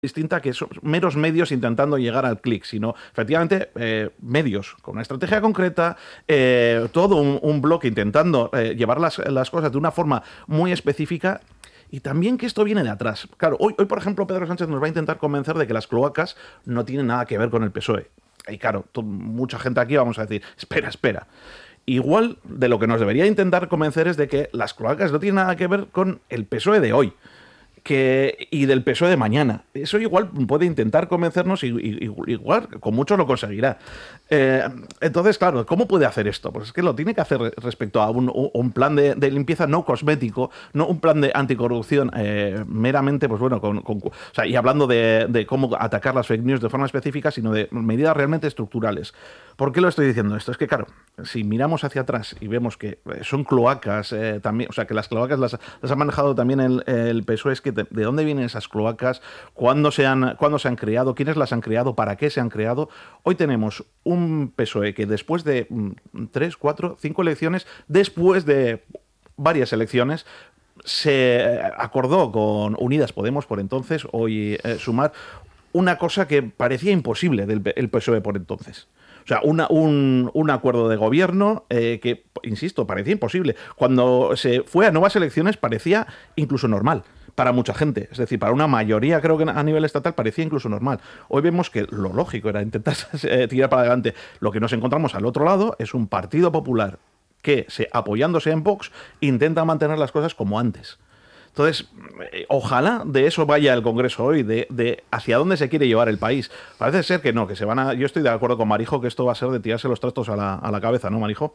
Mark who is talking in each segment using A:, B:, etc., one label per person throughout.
A: distinta, que son meros medios intentando llegar al clic, sino efectivamente medios con una estrategia concreta, todo un bloque intentando llevar las cosas de una forma muy específica. Y también que esto viene de atrás. Claro, hoy, por ejemplo, Pedro Sánchez nos va a intentar convencer de que las cloacas no tienen nada que ver con el PSOE. Y claro, mucha gente aquí vamos a decir, espera. Igual de lo que nos debería intentar convencer es de que las cloacas no tienen nada que ver con el PSOE de hoy y del PSOE de mañana. Eso igual puede intentar convencernos y igual con muchos lo conseguirá. Entonces, claro, ¿cómo puede hacer esto? Pues es que lo tiene que hacer respecto a un plan de limpieza no cosmético, no un plan de anticorrupción meramente, pues bueno, o sea, y hablando de cómo atacar las fake news de forma específica, sino de medidas realmente estructurales. ¿Por qué lo estoy diciendo esto? Es que, claro, si miramos hacia atrás y vemos que son cloacas también, o sea, que las cloacas las ha manejado también el PSOE, es que de dónde vienen esas cloacas, cuándo se han creado, quiénes las han creado, para qué se han creado. Hoy tenemos un PSOE que después de 3, 4, 5 elecciones, después de varias elecciones, se acordó con Unidas Podemos por entonces, hoy Sumar, una cosa que parecía imposible del PSOE por entonces. O sea, un acuerdo de gobierno que, insisto, parecía imposible. Cuando se fue a nuevas elecciones parecía incluso normal para mucha gente. Es decir, para una mayoría, creo que a nivel estatal parecía incluso normal. Hoy vemos que lo lógico era intentar tirar para adelante. Lo que nos encontramos al otro lado es un Partido Popular que, apoyándose en Vox, intenta mantener las cosas como antes. Entonces, ojalá de eso vaya el Congreso hoy, de hacia dónde se quiere llevar el país. Parece ser que no, que se van a... Yo estoy de acuerdo con Marijo que esto va a ser de tirarse los trastos a la cabeza, ¿no, Marijo?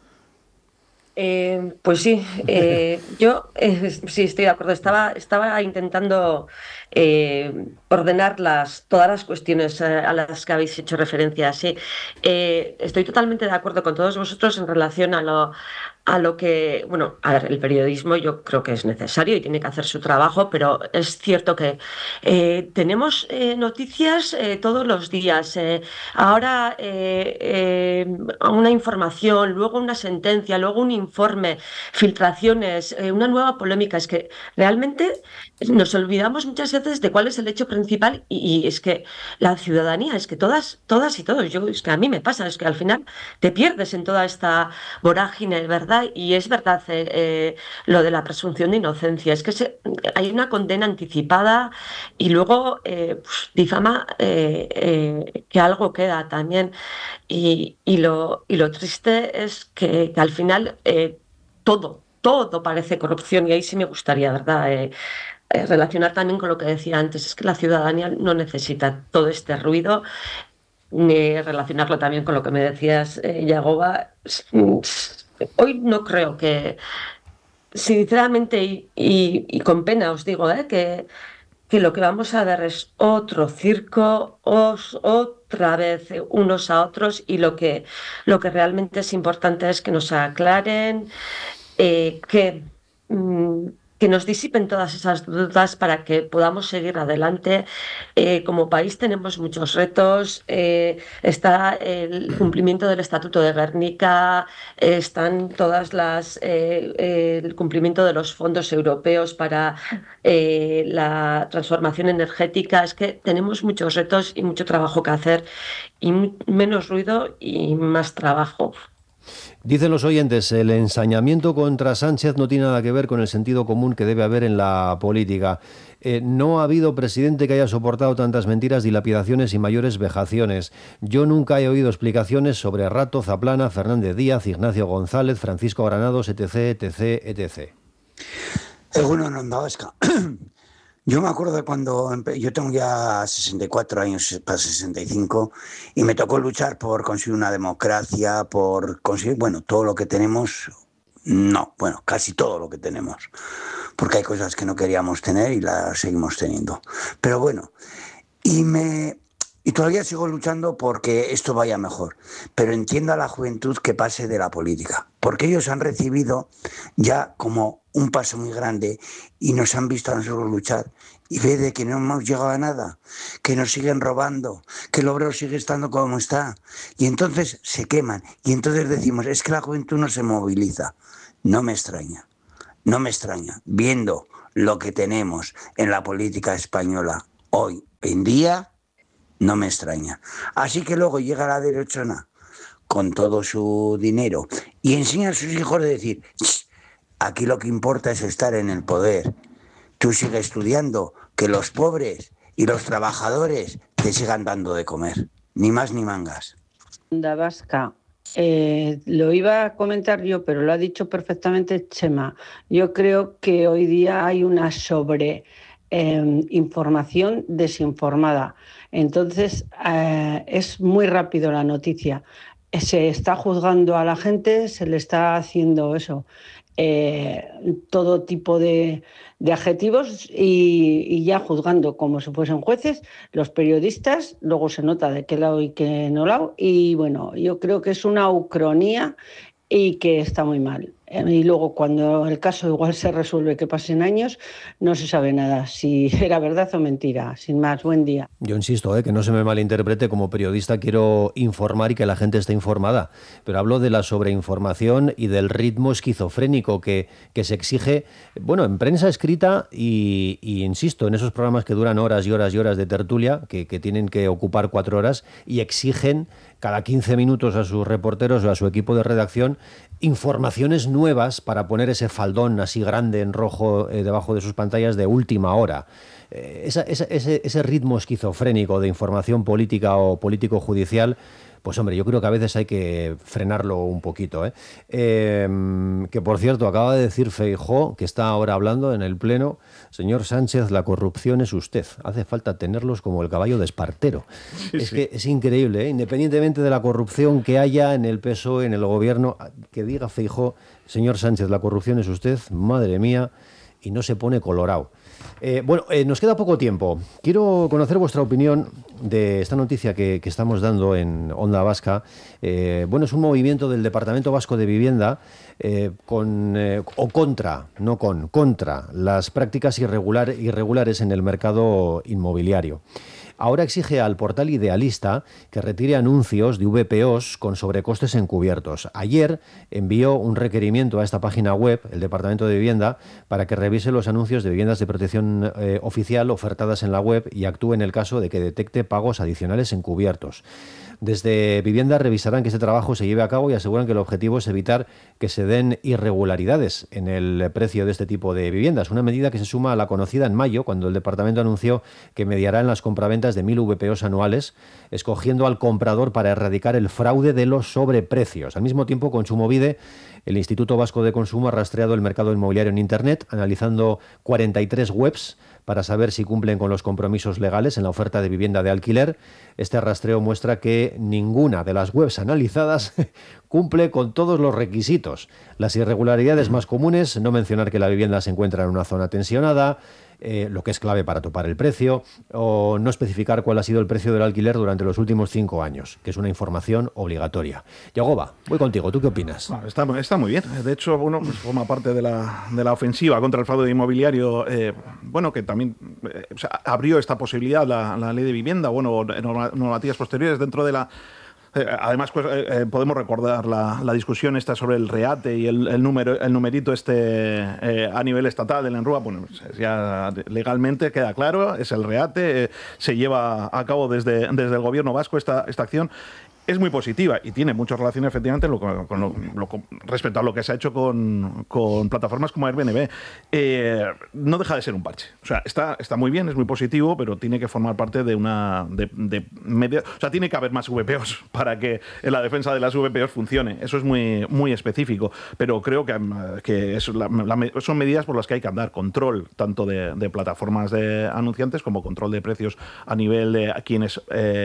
B: Pues sí, yo sí estoy de acuerdo. Estaba intentando ordenar todas las cuestiones a las que habéis hecho referencia. Sí, estoy totalmente de acuerdo con todos vosotros en relación a lo que, bueno, a ver, el periodismo yo creo que es necesario y tiene que hacer su trabajo, pero es cierto que tenemos noticias todos los días. Ahora una información, luego una sentencia, luego un informe, filtraciones, una nueva polémica. Es que realmente nos olvidamos muchas veces de cuál es el hecho principal y es que la ciudadanía, es que todas y todos, es que a mí me pasa, es que al final te pierdes en toda esta vorágine, ¿verdad? Y es verdad lo de la presunción de inocencia, es que hay una condena anticipada y luego difama que algo queda también. Y lo triste es que al final todo parece corrupción y ahí sí me gustaría, ¿verdad? Relacionar también con lo que decía antes, es que la ciudadanía no necesita todo este ruido, ni relacionarlo también con lo que me decías, Yagoba. Hoy no creo que, sinceramente y con pena os digo, que lo que vamos a ver es otro circo, otra vez unos a otros y lo que realmente es importante es que nos aclaren, eh, que, mm, que nos disipen todas esas dudas para que podamos seguir adelante. Como país tenemos muchos retos, está el cumplimiento del Estatuto de Gernika, están el cumplimiento de los fondos europeos para la transformación energética. Es que tenemos muchos retos y mucho trabajo que hacer y menos ruido y más trabajo.
C: Dicen los oyentes, el ensañamiento contra Sánchez no tiene nada que ver con el sentido común que debe haber en la política. No ha habido presidente que haya soportado tantas mentiras, dilapidaciones y mayores vejaciones. Yo nunca he oído explicaciones sobre Rato, Zaplana, Fernández Díaz, Ignacio González, Francisco Granados, etc, etc, etc.
D: Egunon, Onda Vasca. Yo me acuerdo de cuando yo tengo ya 64 años para 65 y me tocó luchar por conseguir una democracia, por conseguir, bueno, todo lo que tenemos, no, bueno, casi todo lo que tenemos, porque hay cosas que no queríamos tener y las seguimos teniendo. Pero bueno, y todavía sigo luchando porque esto vaya mejor, pero entiendo a la juventud que pase de la política, porque ellos han recibido ya como un paso muy grande y nos han visto a nosotros luchar y ve de que no hemos llegado a nada, que nos siguen robando, que el obrero sigue estando como está y entonces se queman y entonces decimos, es que la juventud no se moviliza. No me extraña, no me extraña, viendo lo que tenemos en la política española hoy en día, no me extraña. Así que luego llega la derechona con todo su dinero y enseña a sus hijos de decir, aquí lo que importa es estar en el poder. Tú sigue estudiando, que los pobres y los trabajadores te sigan dando de comer. Ni más ni mangas.
E: Onda Vasca. Lo iba a comentar yo, pero lo ha dicho perfectamente Chema. Yo creo que hoy día hay una información desinformada. Entonces, es muy rápido la noticia. Se está juzgando a la gente, se le está haciendo eso, todo tipo de adjetivos y ya juzgando como si fuesen jueces los periodistas, luego se nota de qué lado y qué no lado, y bueno, yo creo que es una ucronía y que está muy mal. Y luego cuando el caso igual se resuelve, que pasen años, no se sabe nada si era verdad o mentira. Sin más, buen día.
C: Yo insisto, que no se me malinterprete, como periodista quiero informar y que la gente esté informada, pero hablo de la sobreinformación y del ritmo esquizofrénico que se exige, bueno, en prensa escrita y insisto, en esos programas que duran horas y horas y horas de tertulia, que tienen que ocupar 4 horas y exigen cada 15 minutos a sus reporteros o a su equipo de redacción informaciones nuevas para poner ese faldón así grande en rojo debajo de sus pantallas de última hora. Ese ritmo esquizofrénico de información política o político-judicial, pues hombre, yo creo que a veces hay que frenarlo un poquito. Que por cierto, acaba de decir Feijóo, que está ahora hablando en el Pleno, señor Sánchez, la corrupción es usted. Hace falta tenerlos como el caballo de Espartero. Sí. Que es increíble, independientemente de la corrupción que haya en el PSOE, en el gobierno, que diga Feijóo, señor Sánchez, la corrupción es usted, madre mía, y no se pone colorado. Nos queda poco tiempo. Quiero conocer vuestra opinión de esta noticia que estamos dando en Onda Vasca. Es un movimiento del Departamento Vasco de Vivienda contra las prácticas irregulares en el mercado inmobiliario. Ahora exige al portal Idealista que retire anuncios de VPOs con sobrecostes encubiertos. Ayer envió un requerimiento a esta página web, el Departamento de Vivienda, para que revise los anuncios de viviendas de protección oficial ofertadas en la web y actúe en el caso de que detecte pagos adicionales encubiertos. Desde Vivienda revisarán que este trabajo se lleve a cabo y aseguran que el objetivo es evitar que se den irregularidades en el precio de este tipo de viviendas. Una medida que se suma a la conocida en mayo, cuando el departamento anunció que mediará en las compraventas de 1.000 VPOs anuales, escogiendo al comprador para erradicar el fraude de los sobreprecios. Al mismo tiempo, Kontsumobide, el Instituto Vasco de Consumo, ha rastreado el mercado inmobiliario en Internet, analizando 43 webs para saber si cumplen con los compromisos legales en la oferta de vivienda de alquiler. Este rastreo muestra que ninguna de las webs analizadas cumple con todos los requisitos. Las irregularidades más comunes: no mencionar que la vivienda se encuentra en una zona tensionada, lo que es clave para topar el precio, o no especificar cuál ha sido el precio del alquiler durante los últimos 5 años, que es una información obligatoria. Yagoba, voy contigo, ¿tú qué opinas?
A: Bueno, está muy bien. De hecho, forma parte de la ofensiva contra el fraude inmobiliario, que también abrió esta posibilidad la ley de vivienda, normativas posteriores dentro de la... Además, podemos recordar la discusión esta sobre el REATE y el numerito a nivel estatal del ENRUA. Bueno, ya legalmente queda claro, es el REATE, se lleva a cabo desde el gobierno vasco esta acción. Es muy positiva y tiene mucha relación efectivamente respecto a lo que se ha hecho con plataformas como Airbnb. No deja de ser un parche. O sea, está muy bien, es muy positivo, pero tiene que formar parte de media. O sea, tiene que haber más VPOs para que la defensa de las VPOs funcione. Eso es muy, muy específico. Pero creo que son medidas por las que hay que andar. Control tanto de plataformas de anunciantes como control de precios a nivel de quienes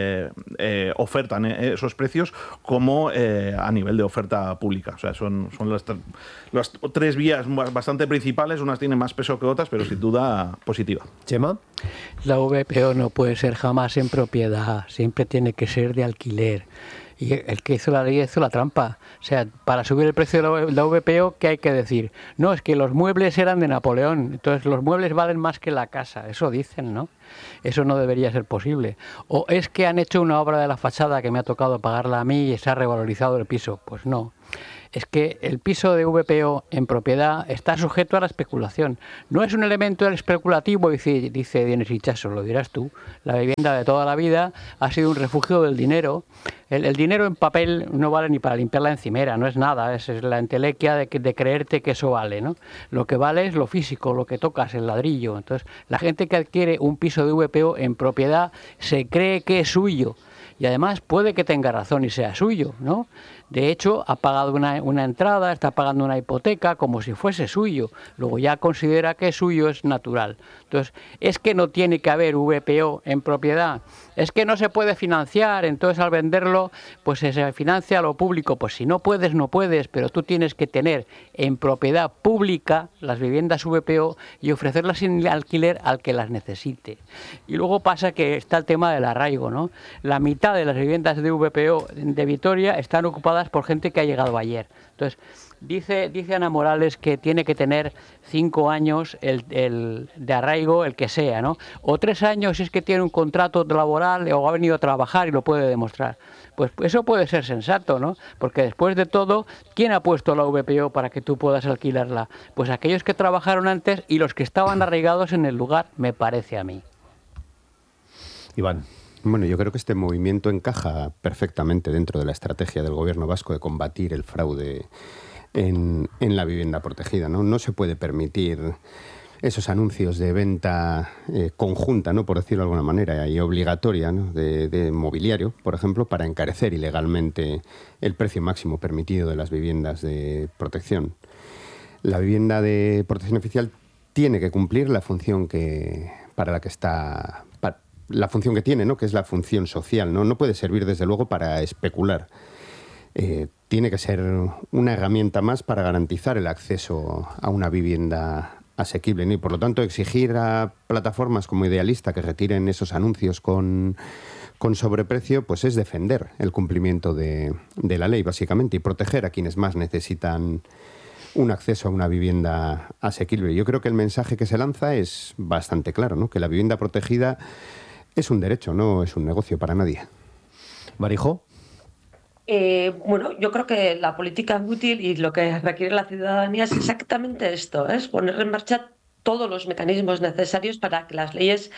A: ofertan esos precios, como a nivel de oferta pública. O sea, son las 3 vías bastante principales. Unas tienen más peso que otras, pero sin duda positiva.
C: Chema.
F: La VPO no puede ser jamás en propiedad, siempre tiene que ser de alquiler. Y el que hizo la ley hizo la trampa. O sea, para subir el precio de la VPO, ¿qué hay que decir? No, es que los muebles eran de Napoleón, entonces los muebles valen más que la casa. Eso dicen, ¿no? Eso no debería ser posible. O es que han hecho una obra de la fachada que me ha tocado pagarla a mí y se ha revalorizado el piso. Pues no. es que el piso de VPO en propiedad está sujeto a la especulación. No es un elemento especulativo, dice Denis Ichazo, lo dirás tú. La vivienda de toda la vida ha sido un refugio del dinero. El dinero en papel no vale ni para limpiar la encimera, no es nada, es la entelequia de creerte que eso vale, ¿no? Lo que vale es lo físico, lo que tocas, el ladrillo. Entonces, la gente que adquiere un piso de VPO en propiedad se cree que es suyo. Y además puede que tenga razón y sea suyo, ¿no? De hecho, ha pagado una entrada, está pagando una hipoteca como si fuese suyo. Luego ya considera que suyo es natural. Entonces, es que no tiene que haber VPO en propiedad. Es que no se puede financiar, entonces al venderlo, pues se financia a lo público. Pues si no puedes, no puedes, pero tú tienes que tener en propiedad pública las viviendas VPO y ofrecerlas en alquiler al que las necesite. Y luego pasa que está el tema del arraigo, ¿no? La mitad de las viviendas de VPO de Vitoria están ocupadas por gente que ha llegado ayer. Entonces, dice Ana Morales que tiene que tener 5 años el de arraigo, el que sea, ¿no? O 3 años si es que tiene un contrato laboral o ha venido a trabajar y lo puede demostrar. Pues eso puede ser sensato, ¿no? Porque después de todo, ¿quién ha puesto la VPO para que tú puedas alquilarla? Pues aquellos que trabajaron antes y los que estaban arraigados en el lugar, me parece a mí.
C: Iván.
G: Bueno, yo creo que este movimiento encaja perfectamente dentro de la estrategia del gobierno vasco de combatir el fraude en la vivienda protegida, ¿no? No se puede permitir esos anuncios de venta conjunta, ¿no?, por decirlo de alguna manera, y obligatoria, ¿no?, de mobiliario, por ejemplo, para encarecer ilegalmente el precio máximo permitido de las viviendas de protección. La vivienda de protección oficial tiene que cumplir la función la función que tiene, ¿no?, que es la función social, ¿no? No puede servir, desde luego, para especular. Tiene que ser una herramienta más para garantizar el acceso a una vivienda asequible, ¿no? Y por lo tanto exigir a plataformas como Idealista que retiren esos anuncios con sobreprecio, pues es defender el cumplimiento de la ley, básicamente, y proteger a quienes más necesitan un acceso a una vivienda asequible. Yo creo que el mensaje que se lanza es bastante claro, ¿no?, que la vivienda protegida es un derecho, no es un negocio para nadie.
C: Marijo.
B: Bueno, yo creo que la política es útil y lo que requiere la ciudadanía es exactamente esto, es poner en marcha todos los mecanismos necesarios para que las leyes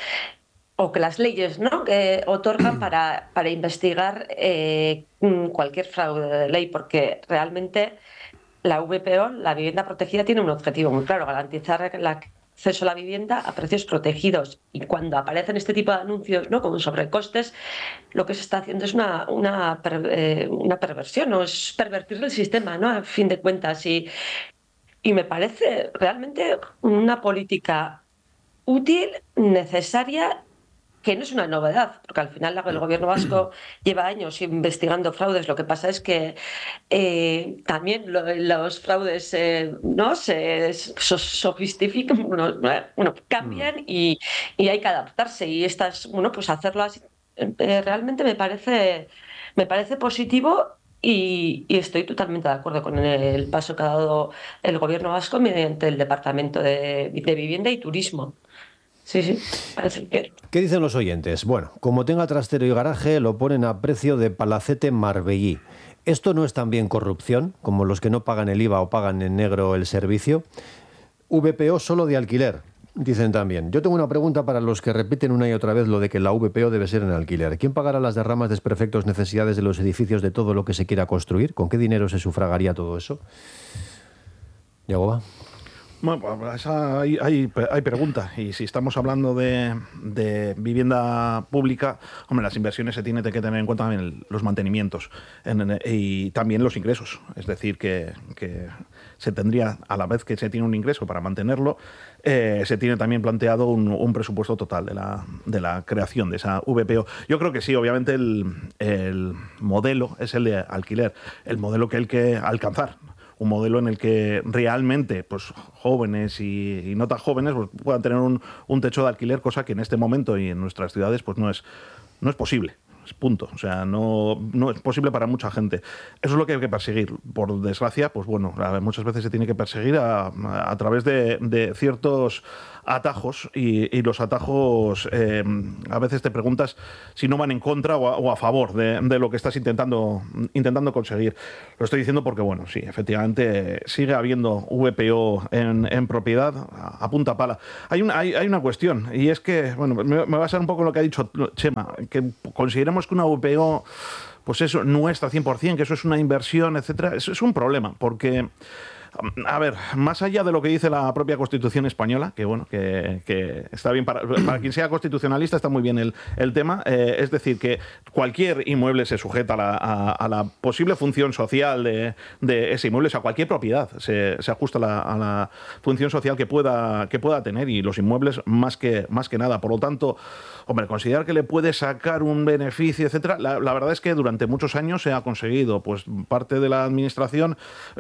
B: ¿no?, que otorgan para investigar cualquier fraude de ley, porque realmente la VPO, la vivienda protegida, tiene un objetivo muy claro: garantizar el acceso a la vivienda a precios protegidos. Y cuando aparecen este tipo de anuncios, ¿no?, como sobrecostes, lo que se está haciendo es una perversión, ¿no? Es pervertir el sistema, ¿no?, a fin de cuentas. Y me parece realmente una política útil, necesaria, que no es una novedad, porque al final el gobierno vasco lleva años investigando fraudes. Lo que pasa es que también los fraudes no se sofistican, cambian y hay que adaptarse. Y pues hacerlo así, realmente me parece positivo. Y estoy totalmente de acuerdo con el paso que ha dado el gobierno vasco mediante el Departamento de Vivienda y Turismo. Sí, parece que...
C: ¿Qué dicen los oyentes? Bueno, como tenga trastero y garaje, lo ponen a precio de palacete marbellí. ¿Esto no es también corrupción, como los que no pagan el IVA o pagan en negro el servicio? VPO solo de alquiler, dicen también. Yo tengo una pregunta para los que repiten una y otra vez lo de que la VPO debe ser en alquiler. ¿Quién pagará las derramas, desperfectos, necesidades de los edificios, de todo lo que se quiera construir? ¿Con qué dinero se sufragaría todo eso? ¿Yagoba?
A: Bueno, pues hay pregunta. Y si estamos hablando de vivienda pública, hombre, las inversiones se tienen que tener en cuenta también los mantenimientos y también los ingresos. Es decir, que se tendría, a la vez que se tiene un ingreso para mantenerlo, se tiene también planteado un presupuesto total de la creación de esa VPO. Yo creo que sí, obviamente el modelo es el de alquiler, el modelo que hay que alcanzar. Un modelo en el que realmente pues jóvenes y no tan jóvenes pues, puedan tener un techo de alquiler, cosa que en este momento y en nuestras ciudades pues no es posible. punto. O sea, no es posible para mucha gente. Eso es lo que hay que perseguir. Por desgracia, pues bueno, muchas veces se tiene que perseguir a través de ciertos atajos, y los atajos a veces te preguntas si no van en contra o a favor de lo que estás intentando conseguir. Lo estoy diciendo porque, bueno, sí, efectivamente sigue habiendo VPO en propiedad a punta pala. Hay una cuestión, y es que, bueno, me va a ser un poco lo que ha dicho Chema, que consideremos que una VPO, pues eso, no está 100%, que eso es una inversión, etcétera. Eso es un problema, porque, a ver, más allá de lo que dice la propia Constitución española, que bueno, que está bien para quien sea constitucionalista, está muy bien el tema, es decir, que cualquier inmueble se sujeta a la posible función social de ese inmueble, o sea, cualquier propiedad se ajusta a la función social que pueda tener, y los inmuebles más que nada. Por lo tanto, hombre, considerar que le puede sacar un beneficio, etcétera, la verdad es que durante muchos años se ha conseguido, pues parte de la administración,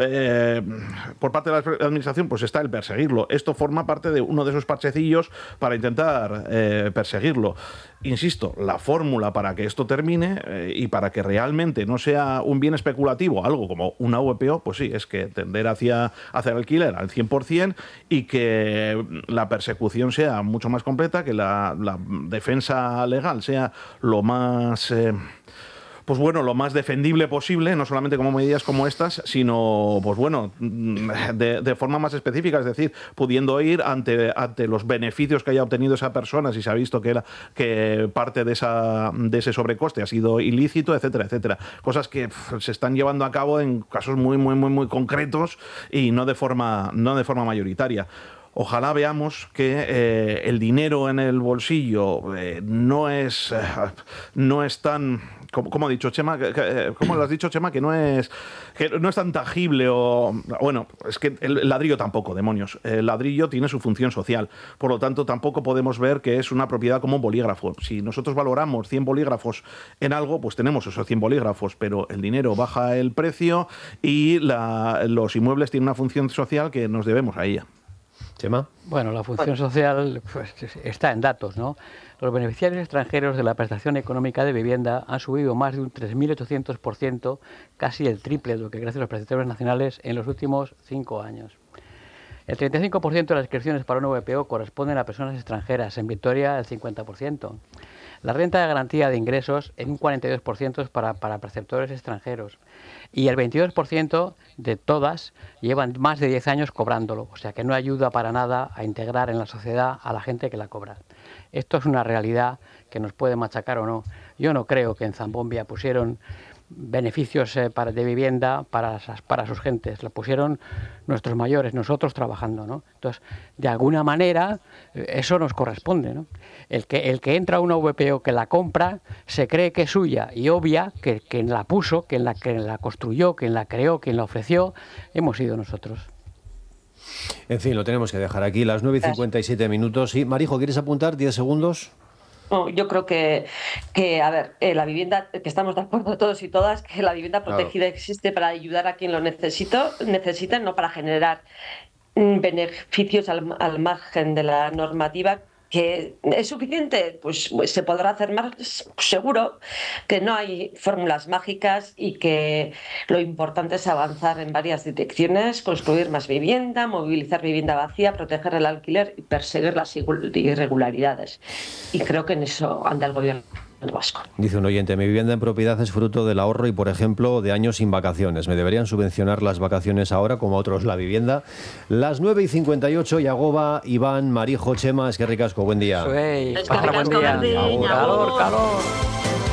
A: por parte de la administración, pues está el perseguirlo. Esto forma parte de uno de esos parchecillos para intentar perseguirlo. Insisto, la fórmula para que esto termine y para que realmente no sea un bien especulativo, algo como una VPO, pues sí, es que tender hacia el alquiler al 100%, y que la persecución sea mucho más completa, que la defensa legal sea lo más... pues bueno, lo más defendible posible, no solamente como medidas como estas, sino, pues bueno, de forma más específica, es decir, pudiendo ir ante los beneficios que haya obtenido esa persona, si se ha visto que parte de ese sobrecoste ha sido ilícito, etcétera, etcétera. Cosas que se están llevando a cabo en casos muy, muy, muy, muy concretos, y no de forma mayoritaria. Ojalá veamos que el dinero en el bolsillo no es tan... ¿Cómo ha dicho Chema? ¿Cómo lo has dicho, Chema? Que no es tan tangible, o... Bueno, es que el ladrillo tampoco, demonios. El ladrillo tiene su función social. Por lo tanto, tampoco podemos ver que es una propiedad como un bolígrafo. Si nosotros valoramos 100 bolígrafos en algo, pues tenemos esos 100 bolígrafos, pero el dinero baja el precio, y los inmuebles tienen una función social que nos debemos a ella.
C: Chema.
F: Bueno, la función social pues, está en datos, ¿no? Los beneficiarios extranjeros de la prestación económica de vivienda han subido más de un 3.800%, casi el triple de lo que crecen los preceptores nacionales en los últimos 5 años. El 35% de las inscripciones para un VPO corresponden a personas extranjeras, en Vitoria el 50%. La renta de garantía de ingresos en un 42% es para preceptores extranjeros, y el 22% de todas llevan más de 10 años cobrándolo, o sea que no ayuda para nada a integrar en la sociedad a la gente que la cobra. Esto es una realidad que nos puede machacar o no. Yo no creo que en Zambomvia pusieron beneficios de vivienda para sus gentes, lo pusieron nuestros mayores, nosotros trabajando, ¿no? Entonces, de alguna manera, eso nos corresponde, ¿no? El que entra a una VPO, que la compra, se cree que es suya, y obvia que quien la puso, quien la construyó, quien la creó, quien la ofreció, hemos sido nosotros.
C: En fin, lo tenemos que dejar aquí, las 9:57. Sí, Marijo, ¿quieres apuntar 10 segundos?
B: No, yo creo que a ver, la vivienda, que estamos de acuerdo todos y todas, que la vivienda protegida existe para ayudar a quien lo necesita, no para generar beneficios al margen de la normativa. ¿Que es suficiente? Pues se podrá hacer más, seguro, que no hay fórmulas mágicas, y que lo importante es avanzar en varias direcciones: construir más vivienda, movilizar vivienda vacía, proteger el alquiler y perseguir las irregularidades. Y creo que en eso anda el gobierno vasco.
C: Dice un oyente: mi vivienda en propiedad es fruto del ahorro y, por ejemplo, de años sin vacaciones. ¿Me deberían subvencionar las vacaciones ahora, como a otros la vivienda? Las 9:58, Yagoba, Iván, Marijo, Chema, es que ricasco, buen día.
F: Buen día. Calor.